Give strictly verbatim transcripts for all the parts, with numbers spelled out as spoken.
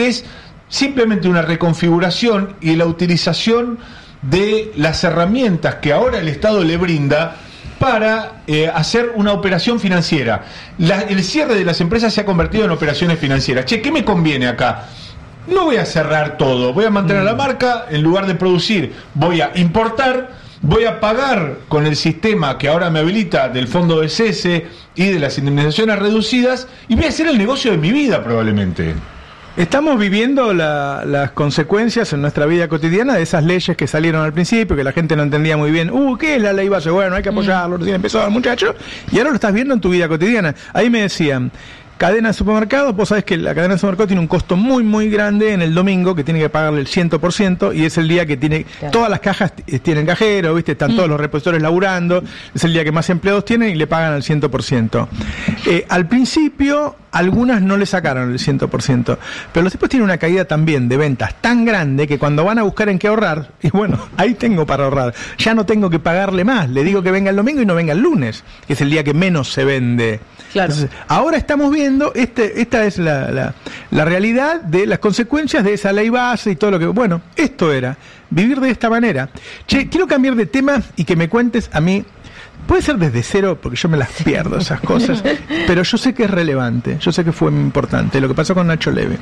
que es simplemente una reconfiguración y la utilización de las herramientas que ahora el Estado le brinda para eh, hacer una operación financiera. La, el cierre de las empresas se ha convertido en operaciones financieras. Che, ¿qué me conviene acá? No voy a cerrar todo, voy a mantener la marca, en lugar de producir, voy a importar, voy a pagar con el sistema que ahora me habilita del fondo de cese y de las indemnizaciones reducidas, y voy a hacer el negocio de mi vida probablemente. Estamos viviendo la, las consecuencias en nuestra vida cotidiana de esas leyes que salieron al principio, que la gente no entendía muy bien. Uh, ¿qué es la ley base? Bueno, hay que apoyarlo, recién empezó el muchacho, y ahora lo estás viendo en tu vida cotidiana. Ahí me decían, cadena de supermercados, vos sabés que la cadena de supermercados tiene un costo muy muy grande en el domingo, que tiene que pagarle el cien por ciento, y es el día que tiene, claro, todas las cajas t- tienen cajero, ¿viste? Están mm. todos los repositores laburando, es el día que más empleados tienen y le pagan al cien por ciento. Eh, al principio, algunas no le sacaron el cien por ciento, pero los tipos tienen una caída también de ventas tan grande que cuando van a buscar en qué ahorrar, y bueno, ahí tengo para ahorrar, ya no tengo que pagarle más, le digo que venga el domingo y no venga el lunes, que es el día que menos se vende. Claro. Entonces, ahora estamos viendo, este, esta es la, la, la realidad de las consecuencias de esa ley base y todo lo que... Bueno, esto era, vivir de esta manera. Che, quiero cambiar de tema y que me cuentes a mí, puede ser desde cero, porque yo me las pierdo esas cosas, pero yo sé que es relevante, yo sé que fue importante, lo que pasó con Nacho Levy.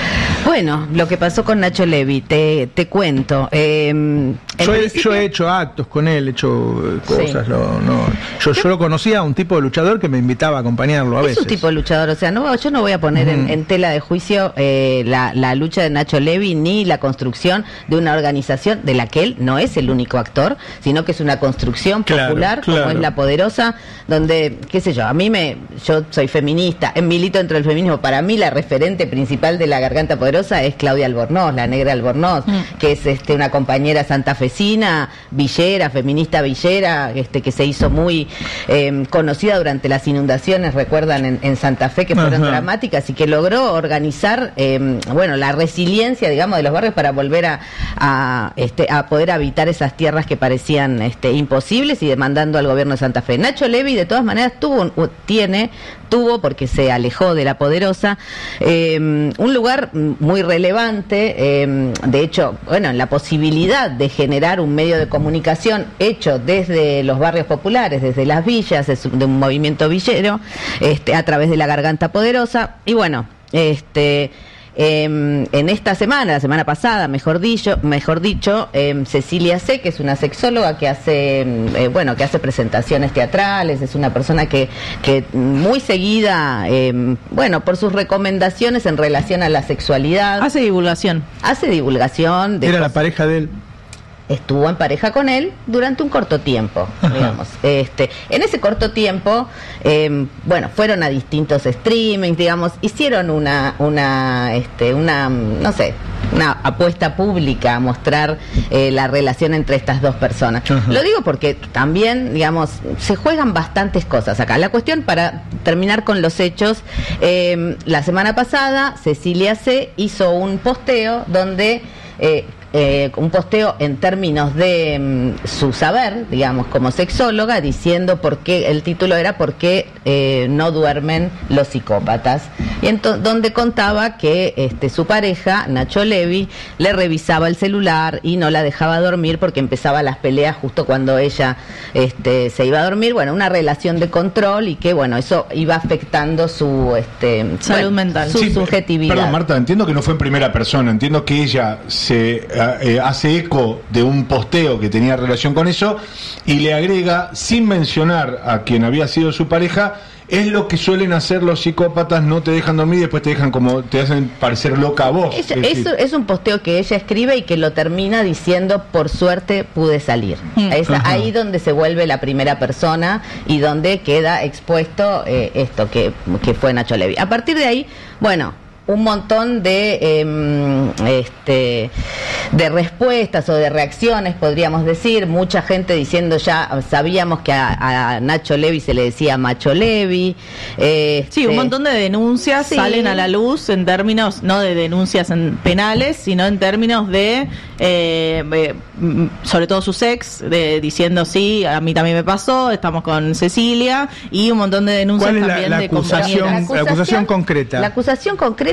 Bueno, lo que pasó con Nacho Levy, te, te cuento. Eh, yo, he, yo he hecho actos con él, he hecho cosas, sí. lo, no, yo, yo lo conocía a un tipo de luchador que me invitaba a acompañarlo a es veces. Es un tipo de luchador, o sea, no, yo no voy a poner mm. en, en tela de juicio eh, la, la lucha de Nacho Levy ni la construcción de una organización de la que él no es el único actor, sino que es una construcción claro, popular, claro. como es La Poderosa, donde, qué sé yo, a mí me, yo soy feminista, milito dentro del feminismo, para mí la referente principal de la Garganta Poderosa es Claudia Albornoz, la negra Albornoz, mm. que es este una compañera santafesina, villera, feminista villera, este que se hizo muy eh, conocida durante las inundaciones, recuerdan, en, en Santa Fe, que fueron Ajá. dramáticas, y que logró organizar, eh, bueno, la resiliencia, digamos, de los barrios para volver a, a, este, a poder habitar esas tierras que parecían este, imposibles, y demandando al gobierno de Santa Fe. Nacho Levy, de todas maneras, tuvo, tiene, tuvo, porque se alejó de La Poderosa, eh, un lugar muy relevante, eh, de hecho, bueno, en la posibilidad de generar un medio de comunicación hecho desde los barrios populares, desde las villas, de, su, de un movimiento villero, este, a través de la Garganta Poderosa, y bueno, este... Eh, en esta semana, la semana pasada, mejor dicho, mejor dicho, eh, Cecilia C., que es una sexóloga que hace, eh, bueno, que hace presentaciones teatrales, es una persona que, que muy seguida, eh, bueno, por sus recomendaciones en relación a la sexualidad. Hace divulgación. Hace divulgación. De Era cosas. La pareja de él. Estuvo en pareja con él durante un corto tiempo, Ajá. digamos. Este, en ese corto tiempo, eh, bueno, fueron a distintos streamings, digamos, hicieron una, una, este, una, no sé, una apuesta pública a mostrar eh, la relación entre estas dos personas. Ajá. Lo digo porque también, digamos, se juegan bastantes cosas acá. La cuestión, para terminar con los hechos, eh, la semana pasada Cecilia C. hizo un posteo donde eh, Eh, un posteo en términos de mm, su saber, digamos, como sexóloga, diciendo por qué, el título era ¿por qué eh, no duermen los psicópatas? Y entonces, donde contaba que este, su pareja, Nacho Levy, le revisaba el celular y no la dejaba dormir porque empezaba las peleas justo cuando ella este, se iba a dormir. Bueno, una relación de control, y que, bueno, eso iba afectando su este, salud bueno, mental, su sí, subjetividad. Perdón, Marta, entiendo que no fue en primera persona, entiendo que ella se eh, hace eco de un posteo que tenía relación con eso y le agrega, sin mencionar a quien había sido su pareja, es lo que suelen hacer los psicópatas, no te dejan dormir y después te dejan como, te hacen parecer loca a vos. Es, es, es, es un posteo que ella escribe y que lo termina diciendo, por suerte pude salir. Mm. Es Ajá. ahí donde se vuelve la primera persona y donde queda expuesto eh, esto que, que fue Nacho Levy. A partir de ahí, bueno, un montón de eh, este de respuestas o de reacciones, podríamos decir, mucha gente diciendo, ya sabíamos que a, a Nacho Levy se le decía Macho Levy. Eh, sí, un montón de denuncias sí. salen a la luz en términos, no de denuncias en penales, sino en términos de, eh, eh, sobre todo sus ex, de, diciendo, sí, a mí también me pasó, estamos con Cecilia, y un montón de denuncias ¿Cuál es también la, la de acusación, compañeras. La acusación concreta. La acusación concreta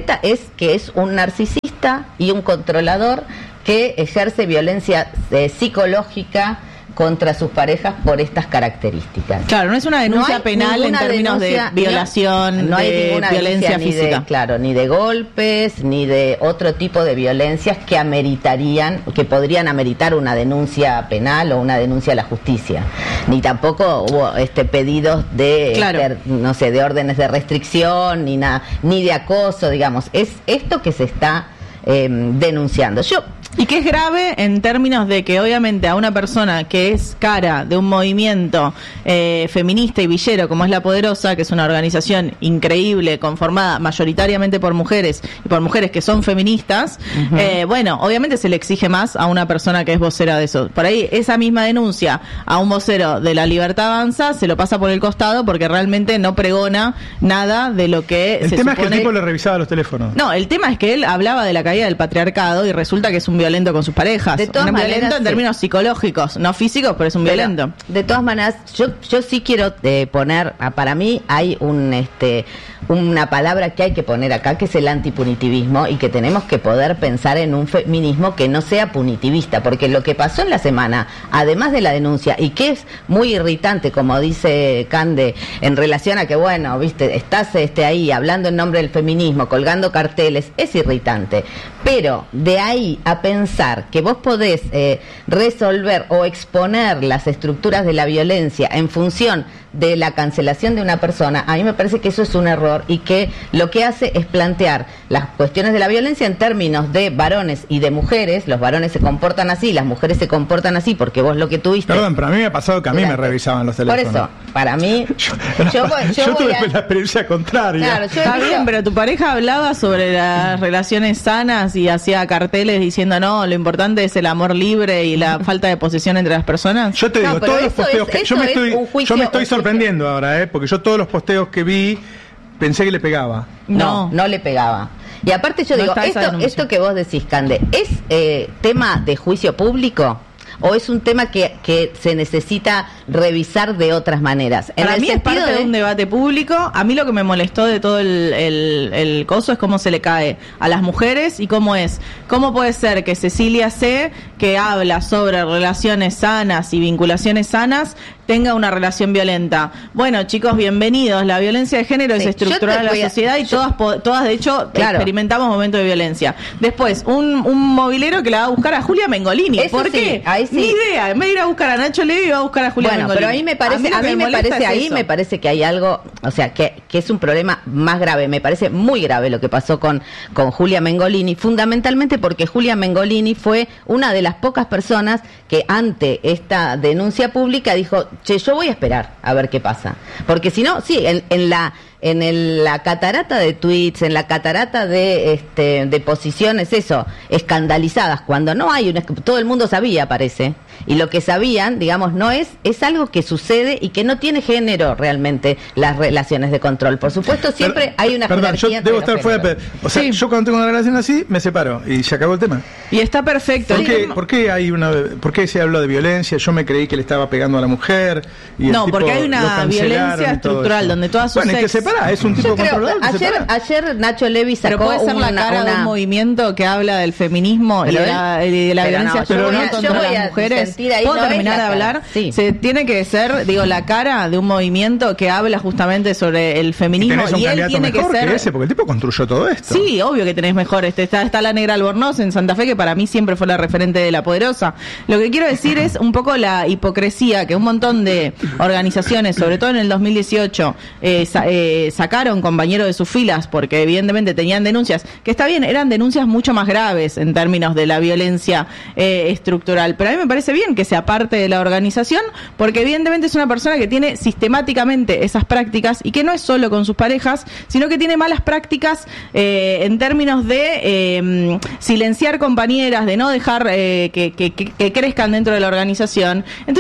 concreta es que es un narcisista y un controlador que ejerce violencia eh, psicológica contra sus parejas por estas características. Claro, no es una denuncia no penal en términos denuncia, de violación, no, no hay de ninguna violencia ni física. De, claro, ni de golpes, ni de otro tipo de violencias que ameritarían, que podrían ameritar una denuncia penal o una denuncia a la justicia. Ni tampoco hubo este pedidos de, claro. de no sé, de órdenes de restricción, ni nada, ni de acoso, digamos. Es esto que se está eh, denunciando. Yo Y que es grave en términos de que obviamente a una persona que es cara de un movimiento eh, feminista y villero como es La Poderosa, que es una organización increíble, conformada mayoritariamente por mujeres y por mujeres que son feministas, uh-huh. eh, bueno, obviamente se le exige más a una persona que es vocera de eso. Por ahí esa misma denuncia a un vocero de La Libertad Avanza se lo pasa por el costado porque realmente no pregona nada de lo que el se tema supone... es que el tipo le revisaba los teléfonos. No, el tema es que él hablaba de la caída del patriarcado y resulta que es un violento con sus parejas. De todas un maneras, violento en sí. términos psicológicos, no físicos, pero es un pero, violento. De todas maneras, yo yo sí quiero eh, poner, para mí hay un este una palabra que hay que poner acá, que es el antipunitivismo, y que tenemos que poder pensar en un feminismo que no sea punitivista, porque lo que pasó en la semana, además de la denuncia, y que es muy irritante, como dice Cande, en relación a que, bueno, viste, estás este ahí hablando en nombre del feminismo, colgando carteles, es irritante, pero de ahí a pensar que vos podés eh, resolver o exponer las estructuras de la violencia en función de la cancelación de una persona, a mí me parece que eso es un error y que lo que hace es plantear las cuestiones de la violencia en términos de varones y de mujeres. Los varones se comportan así, las mujeres se comportan así porque vos lo que tuviste... Perdón, pero a mí me ha pasado que a mí me revisaban los teléfonos. Por eso, para mí... yo yo, voy, yo, yo voy tuve a... la experiencia contraria. Claro, yo Está digo... bien, pero tu pareja hablaba sobre las relaciones sanas y hacía carteles diciendo no, lo importante es el amor libre y la falta de posesión entre las personas. Yo te digo, No, pero todos los eso posteos es- que yo eso me es estoy, un juicio- yo me estoy un juicio. sorprendiendo ahora, eh, porque yo todos los posteos que vi pensé que le pegaba. No, no le pegaba. Y aparte yo No digo, está esa esto, denuncia. esto que vos decís, Cande, ¿es eh, tema de juicio público o es un tema que, que se necesita revisar de otras maneras? En Para el mí es sentido parte de... de un debate público. A mí lo que me molestó de todo el, el, el coso es cómo se le cae a las mujeres y cómo es. ¿Cómo puede ser que Cecilia C., que habla sobre relaciones sanas y vinculaciones sanas, tenga una relación violenta? Bueno, chicos, bienvenidos. La violencia de género Sí, es estructural yo de te voy la a- sociedad y yo- todas, po- todas de hecho, Claro. experimentamos momentos de violencia. Después, un, un movilero que la va a buscar a Julia Mengolini. Eso ¿Por sí, qué? ahí sí. Ni idea. En vez de ir a buscar a Nacho Levi, va a buscar a Julia Bueno, Mengolini. pero a mí me parece, lo a que mí me molesta parece es ahí, eso. me parece que hay algo, o sea, que, que es un problema más grave, me parece muy grave lo que pasó con, con Julia Mengolini, fundamentalmente porque Julia Mengolini fue una de las pocas personas que ante esta denuncia pública dijo, che, yo voy a esperar a ver qué pasa, porque si no, sí, en, en la en el, la catarata de tweets, en la catarata de este de posiciones, eso, escandalizadas, cuando no hay una, todo el mundo sabía, parece, y lo que sabían, digamos, no es, es algo que sucede y que no tiene género realmente las relaciones de control. Por supuesto, siempre Pero- hay una Perdón, yo jerarquía entre debo los estar fuera de... géneros. O sea, Sí. yo cuando tengo una relación así, me separo y se acabó el tema. Y está perfecto. ¿Por El qué, tema- ¿Por qué hay una, por qué se habló de violencia? Yo me creí que le estaba pegando a la mujer. Y el No, tipo porque hay lo una cancelaron violencia y todo estructural eso. donde todas sus Bueno, es que ex- se para, es un tipo Yo creo, controlador que se ayer, para. ayer Nacho Levi sacó Pero puede ser la una- cara de un una- movimiento que habla del feminismo y Pero de él- la, y de la pero violencia no, yo estructural voy a- yo contra voy a las mujeres. disentir ahí, ¿Puedo no es terminar la de cara. hablar? Sí. Se tiene que ser, digo, la cara de un movimiento que habla justamente sobre el Y feminismo tenés un y, él candidato tiene que mejor ser... que ese, porque el tipo construyó todo esto. Sí, obvio que tenés mejor. Este, está, está la Negra Albornoz en Santa Fe, que para mí siempre fue la referente de La Poderosa. Lo que quiero decir es un poco la hipocresía que un montón de organizaciones, sobre todo en el dos mil dieciocho, eh, sa- eh, sacaron compañeros de sus filas porque evidentemente tenían denuncias, que está bien, eran denuncias mucho más graves en términos de la violencia eh, estructural. Pero a mí me parece bien que sea parte de la organización, porque evidentemente es una persona que tiene sistemáticamente esas prácticas y que no es solo con sus parejas, sino que tiene malas prácticas eh, en términos de eh, silenciar compañeras, de no dejar eh, que, que, que- que crezcan dentro de la organización. Entonces,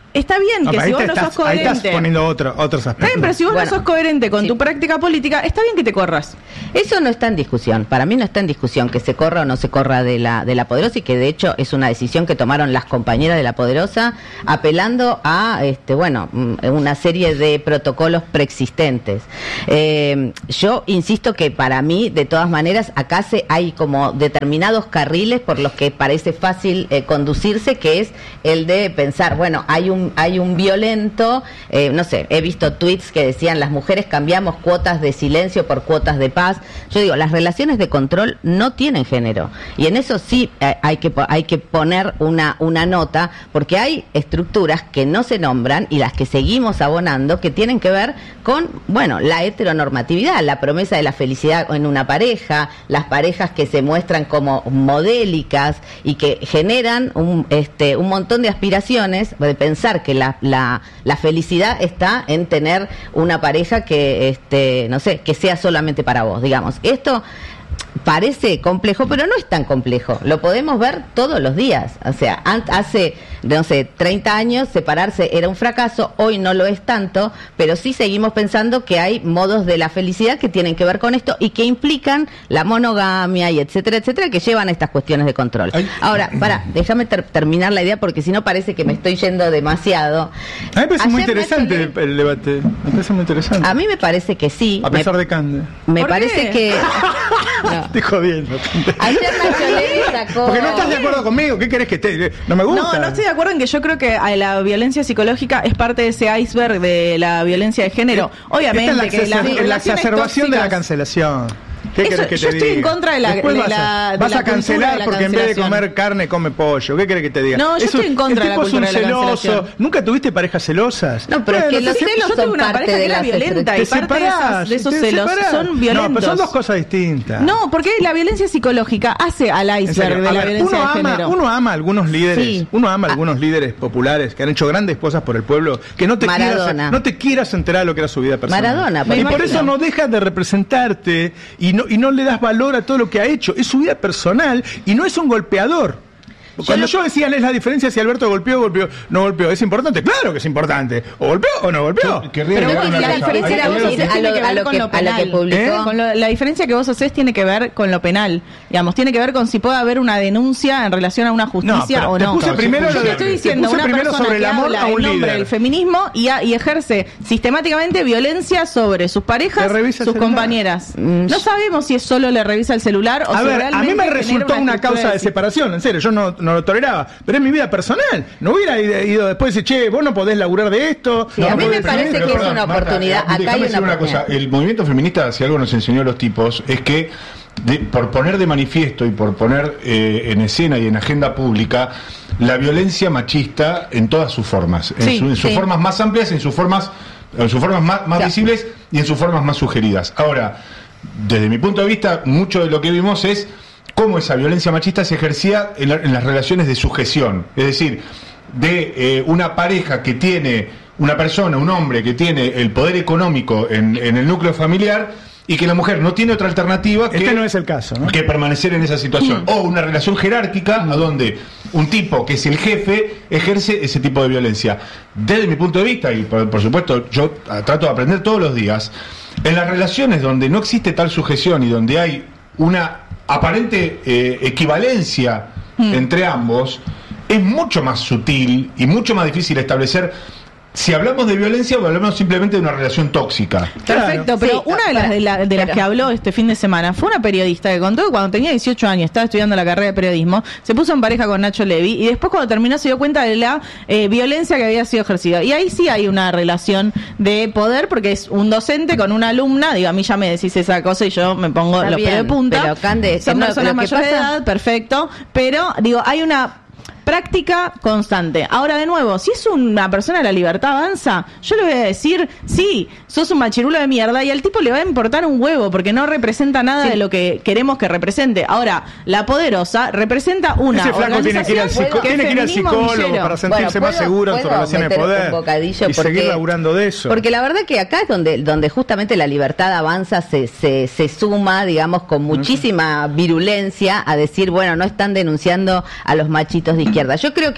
está bien No, que pero si ahí vos te no estás, sos coherente. ahí estás poniendo otro, otros Está aspectos. bien, pero si vos Bueno, no sos coherente con sí. tu práctica política, está bien que te corras. Eso no está en discusión. Para mí no está en discusión que se corra o no se corra de la de la Poderosa, y que de hecho es una decisión que tomaron las compañeras de la Poderosa apelando a este bueno una serie de protocolos preexistentes. Eh, yo insisto que para mí, de todas maneras, acá se hay como determinados carriles por los que parece fácil eh, conducirse, que es el de pensar, bueno, hay un hay un violento, eh, no sé, he visto tweets que decían las mujeres cambiamos cuotas de silencio por cuotas de paz. Yo digo, las relaciones de control no tienen género, y en eso sí eh, hay que hay que poner una una nota, porque hay estructuras que no se nombran y las que seguimos abonando, que tienen que ver con, bueno, la heteronormatividad, la promesa de la felicidad en una pareja, las parejas que se muestran como modélicas y que generan un este un montón de aspiraciones de pensar que la la, la felicidad está en tener una pareja que este no sé, que sea solamente para vos, digamos. Esto parece complejo, pero no es tan complejo. Lo podemos ver todos los días. O sea, hace, no sé, treinta años separarse era un fracaso, hoy no lo es tanto, pero sí seguimos pensando que hay modos de la felicidad que tienen que ver con esto y que implican la monogamia y etcétera, etcétera, que llevan a estas cuestiones de control. Ahora, para, déjame ter terminar la idea, porque si no parece que me estoy yendo demasiado. A mí me parece Ayer muy interesante Nacho el, el debate. Me parece muy interesante. A mí me parece que sí. A pesar me, de Cande. Me ¿Por parece qué? que... No. Estoy jodiendo. Ayer Nacho Levy sacó... Porque no estás de acuerdo conmigo. ¿Qué querés que te.? No me gusta. No, no estoy de acuerdo en que yo creo que a la violencia psicológica es parte de ese iceberg de la violencia de género. Obviamente Esta es la, que las exacer- la relaciones exacerbación de la tóxicas- cancelación. ¿Qué Eso, querés que yo te estoy diga? en contra de la- Después de vas a, la- de vas la a cancelar cultura de la porque en vez de cancelación. comer carne come pollo. ¿Qué querés que te diga? No, yo Es estoy un- en contra el de la tipo es un cultura de la celoso. cancelación. ¿Nunca tuviste parejas celosas? No, pero es que Bueno, los te- celos yo tuve son una parte pareja que de era las violenta te y parte de, esas- separás, de esos te celos separás. son violentos. No, pero son dos cosas distintas. No, porque la violencia psicológica hace al En iceberg serio, de a la ver, violencia uno de ama, género. uno ama a algunos líderes, Sí. uno ama a Ah. algunos líderes populares que han hecho grandes cosas por el pueblo, que no te quieras, Maradona. no te quieras enterar de lo que era su vida personal. Maradona, por y por ejemplo. eso no dejas de representarte y no y no le das valor a todo lo que ha hecho. Es su vida personal y no es un golpeador. Cuando yo, lo- decía, es la diferencia si Alberto golpeó o golpeó, no golpeó. ¿Es importante? Claro que es importante. ¿O golpeó o no golpeó? Yo querría Pero agregar bueno, una la cosa. diferencia Hay- era hay vos algo decir que- a lo- tiene que a ver lo con que- lo a lo que penal. publicó. ¿Eh? Con lo- la diferencia que vos haces tiene que ver con lo penal. Digamos, tiene que ver con si puede haber una denuncia en relación a una justicia pero o te no. puse No, primero yo lo te de- Estoy te diciendo puse una primero persona sobre el que amor habla a un en nombre líder. del feminismo y, a- y ejerce sistemáticamente violencia sobre sus parejas, Le revisa el sus celular. compañeras. Mm. No sabemos si es solo le revisa el celular o A si ver, a realmente mí me genera resultó una estructura causa de de- separación, en serio, yo no, no lo toleraba, pero es mi vida personal. No hubiera ido, ido después y decir, che, vos no podés laburar de esto. Sí, a mí pero- me pero- parece pero que es perdón, una Marta, oportunidad. eh, Acá hay déjame una decir una oportunidad. cosa. El movimiento feminista, si algo nos enseñó a los tipos, es que de- por poner de manifiesto y por poner eh, en escena y en agenda pública la violencia machista en todas sus formas, en, Sí, su- en sus sí. formas más amplias, en sus formas, en sus formas más, más Ya. visibles y en sus formas más sugeridas. Ahora, desde mi punto de vista, mucho de lo que vimos es cómo esa violencia machista se ejercía en, la- en las relaciones de sujeción, es decir, de eh, una pareja que tiene, una persona, un hombre que tiene el poder económico en, en el núcleo familiar y que la mujer no tiene otra alternativa que, Este no es el caso, ¿no? que permanecer en esa situación. O una relación jerárquica a donde un tipo que es el jefe ejerce ese tipo de violencia. Desde mi punto de vista, y por, por supuesto yo ah, trato de aprender todos los días, en las relaciones donde no existe tal sujeción y donde hay una aparente eh, equivalencia entre ambos, es mucho más sutil y mucho más difícil establecer si hablamos de violencia o hablamos simplemente de una relación tóxica. Perfecto, Claro. pero Sí, una de las, para- de, la- de las pero- que habló este fin de semana fue una periodista que contó que cuando tenía dieciocho años, estaba estudiando la carrera de periodismo, se puso en pareja con Nacho Levy y después cuando terminó se dio cuenta de la eh, violencia que había sido ejercida. Y ahí sí hay una relación de poder porque es un docente con una alumna, digo, a mí ya me decís esa cosa y yo me pongo Está los pelos de bien, punta. pero, Cande, Son no, personas lo que mayores de pasa- edad, perfecto, pero digo, hay una práctica constante. Ahora, de nuevo, si es una persona de la libertad avanza, yo le voy a decir, sí, sos un machirulo de mierda y al tipo le va a importar un huevo porque no representa nada Sí. de lo que queremos que represente. Ahora, la poderosa representa una Ese flaco tiene que ir al, organización psico- que tiene que ir al feminismo psicólogo villero. para sentirse Bueno, más ¿puedo- seguro en su puedo relación de meter poder un bocadillo? y Porque- seguir laburando de eso. Porque la verdad que acá es donde, donde justamente la libertad avanza, se, se, se suma, digamos, con muchísima virulencia a decir, bueno, no están denunciando a los machitos de izquierda. Yo creo que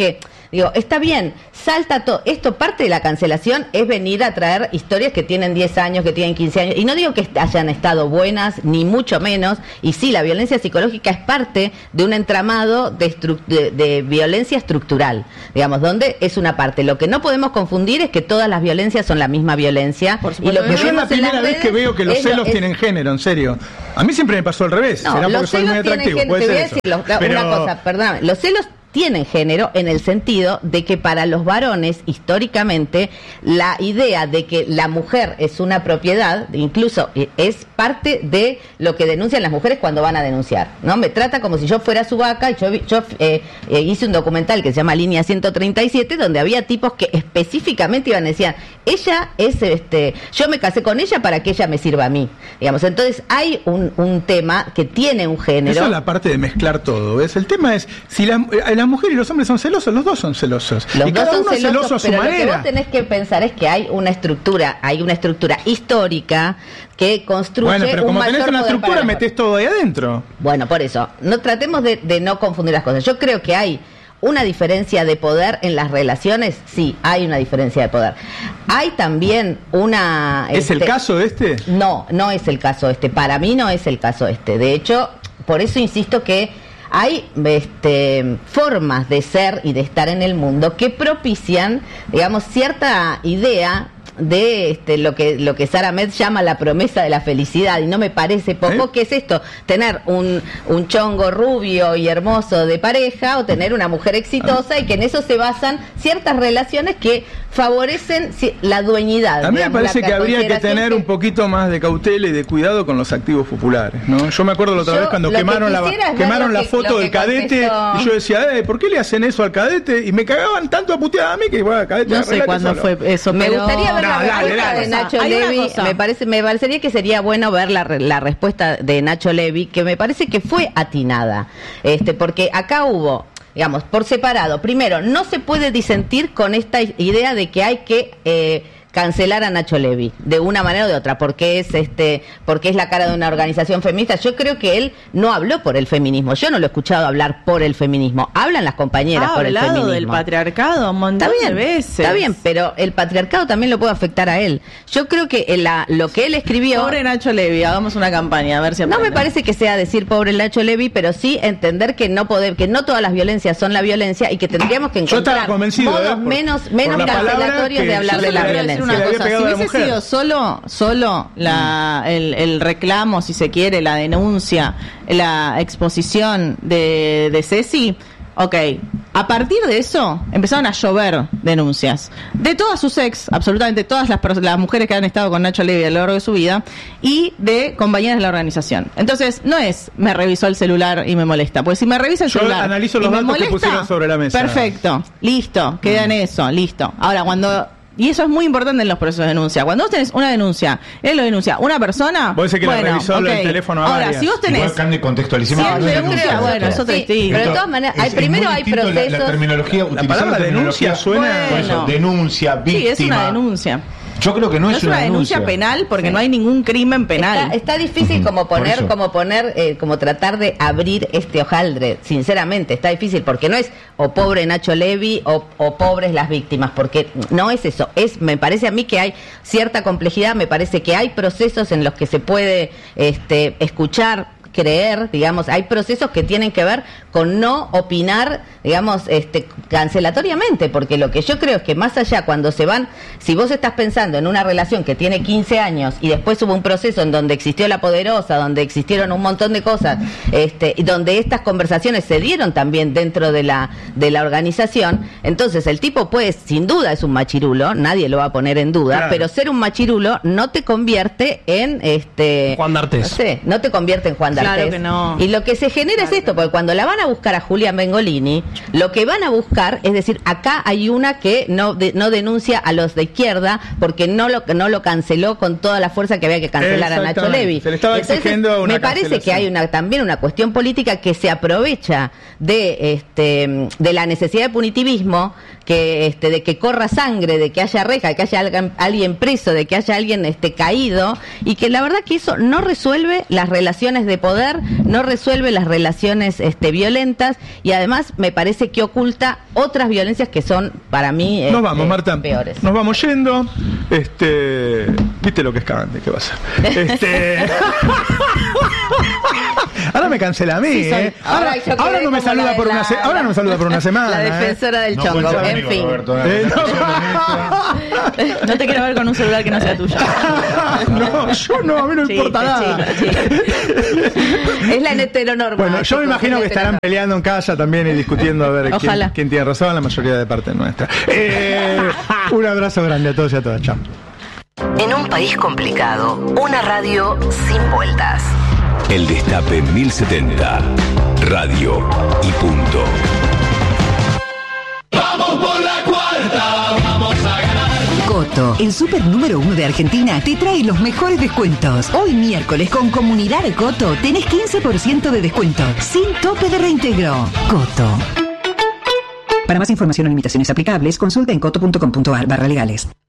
digo, está bien, salta todo. Esto, parte de la cancelación es venir a traer historias que tienen diez años, que tienen quince años, y no digo que hayan estado buenas, ni mucho menos, y sí, la violencia psicológica es parte de un entramado de, de, de violencia estructural, digamos, donde es una parte. Lo que no podemos confundir es que todas las violencias son la misma violencia. Y lo que yo es la primera vez que veo que los celos es, tienen género, en serio. A mí siempre me pasó al revés. No, será porque los soy muy atractivo. Género, puede te ser voy a eso. decir lo, Pero... una cosa, perdóname. Los celos tienen género en el sentido de que para los varones, históricamente, la idea de que la mujer es una propiedad, incluso es parte de lo que denuncian las mujeres cuando van a denunciar, ¿no? Me trata como si yo fuera su vaca, y yo, yo eh, eh, hice un documental que se llama Línea ciento treinta y siete, donde había tipos que específicamente iban y decían, ella es, este, yo me casé con ella para que ella me sirva a mí, digamos. Entonces hay un, un tema que tiene un género. Esa es la parte de mezclar todo, ¿ves? El tema es, si la, las mujeres y los hombres son celosos, los dos son celosos. Los y dos cada son uno es celosos, celoso a su pero manera. Lo que vos tenés que pensar es que hay una estructura, hay una estructura histórica que construye bueno, pero como un tenés mayor una poder estructura, para la metés todo ahí adentro. Bueno, por eso, no tratemos de, de no confundir las cosas. Yo creo que hay una diferencia de poder en las relaciones, sí, hay una diferencia de poder. Hay también una... ¿Es este, el caso este? No, no es el caso este. Para mí no es el caso este. De hecho, por eso insisto que hay este, formas de ser y de estar en el mundo que propician, digamos, cierta idea de este, lo que lo que Sara Metz llama la promesa de la felicidad, y no me parece poco. ¿Eh? ¿Qué es esto? Tener un, un chongo rubio y hermoso de pareja, o tener una mujer exitosa, y que en eso se basan ciertas relaciones que favorecen la dueñidad. A mí digamos, me parece la que habría que tener que... un poquito más de cautela y de cuidado con los activos populares, ¿no? Yo me acuerdo la otra yo, vez cuando quemaron la quemaron la que, foto del cadete, contestó... y yo decía, eh, ¿por qué le hacen eso al cadete? Y me cagaban tanto a puteada a mí que, bueno, cadete, no sé cuándo solo. Fue eso, me pero... gustaría ver no, la dale, respuesta dale, de Nacho Levi. Me parece, me parecería que sería bueno ver la, la respuesta de Nacho Levi, que me parece que fue atinada, este, porque acá hubo, digamos, por separado. Primero, no se puede disentir con esta idea de que hay que eh, cancelar a Nacho Levi de una manera o de otra, porque es este, porque es la cara de una organización feminista. Yo creo que él no habló por el feminismo. Yo no lo he escuchado hablar por el feminismo. Hablan las compañeras ha por el feminismo. Del patriarcado un montón está bien, de veces. Está bien, pero el patriarcado también lo puede afectar a él. Yo creo que la, lo que él escribió... Pobre Nacho Levi, hagamos una campaña, a ver si aprende. No me parece que sea decir pobre Nacho Levi, pero sí entender que no poder, que no todas las violencias son la violencia, y que tendríamos que encontrar modos eh, por, menos, menos cancelatorios de hablar de la violencia. Una cosa, si hubiese sido solo, solo la, el, el reclamo, si se quiere, la denuncia, la exposición de, de Ceci, ok, a partir de eso empezaron a llover denuncias de todas sus ex, absolutamente todas las, las mujeres que han estado con Nacho Levi a lo largo de su vida, y de compañeras de la organización. Entonces, no es me revisó el celular y me molesta, pues si me revisa el Yo celular analizo los y me datos molesta, que pusieron sobre la mesa. Perfecto, listo, queda en eso, listo. Ahora, cuando... Y eso es muy importante en los procesos de denuncia. Cuando vos tenés una denuncia, él lo denuncia una persona. Vos decís que bueno, le revisó okay. el teléfono a Ahora, varias. si vos tenés. Igual Candy contextualizamos. No, no yo creo, bueno, eso te sí, pero de todas maneras, hay, es, primero es hay procesos. procesos. La, la terminología, la palabra denuncia suena. Bueno, eso, denuncia, víctima. Sí, es una denuncia. Yo creo que no, no es, es una, una denuncia, denuncia penal, porque sí. no hay ningún crimen penal. Está, está difícil como poner, Por como poner, eh, como tratar de abrir este hojaldre. Sinceramente, está difícil, porque no es o pobre Nacho Levi o, o pobres las víctimas, porque no es eso. Es, me parece a mí que hay cierta complejidad. Me parece que hay procesos en los que se puede este, escuchar, creer, digamos, hay procesos que tienen que ver con no opinar, digamos, este, cancelatoriamente, porque lo que yo creo es que más allá, cuando se van, si vos estás pensando en una relación que tiene quince años y después hubo un proceso en donde existió la poderosa, donde existieron un montón de cosas, este, y donde estas conversaciones se dieron también dentro de la, de la organización, entonces el tipo, pues, sin duda es un machirulo, nadie lo va a poner en duda, claro. Pero ser un machirulo no te convierte en, este, Juan D'Artés. No sé, no te convierte en Juan D'Artés. Claro que no. Y lo que se genera claro es esto, porque cuando la van a buscar a Julia Mengolini, lo que van a buscar es decir, acá hay una que no de, no denuncia a los de izquierda porque no lo no lo canceló con toda la fuerza que había que cancelar a Nacho Levi. Se le estaba Entonces, exigiendo una me parece que hay una también una cuestión política que se aprovecha de este de la necesidad de punitivismo, que este de que corra sangre, de que haya reja, de que haya alguien, alguien preso, de que haya alguien este caído, y que la verdad que eso no resuelve las relaciones de poder poder no resuelve las relaciones este, violentas y además me parece que oculta otras violencias que son para mí Nos este, vamos, Marta. peores. Nos vamos yendo. Este, viste lo que es cagante, ¿qué va a ser? Este. Ahora me cancela a mí, Sí, soy- ¿eh? ahora Ahora, yo quedé ahora no me como saluda la- por una se- la- ahora no me saluda por una semana. La ¿eh? defensora del No chongo, cuenta en conmigo, fin. Roberto, Eh, No te quiero ver con un celular que no sea tuyo. No, yo no, a mí no me Chiste, importa nada. chiste, chiste. Es la heteronorma. Bueno, yo me chicos, imagino es que la estarán heteronorma. peleando en casa también y discutiendo a ver quién, Ojalá. quién tiene razón, la mayoría de parte nuestra. Eh, un abrazo grande a todos y a todas. Chao. En un país complicado, una radio sin vueltas. El Destape mil setenta. Radio y punto. Coto, el super número uno de Argentina, te trae los mejores descuentos. Hoy miércoles con Comunidad Coto tenés quince por ciento de descuento, sin tope de reintegro. Coto. Para más información o limitaciones aplicables, consulta en coto punto com punto ar barra legales.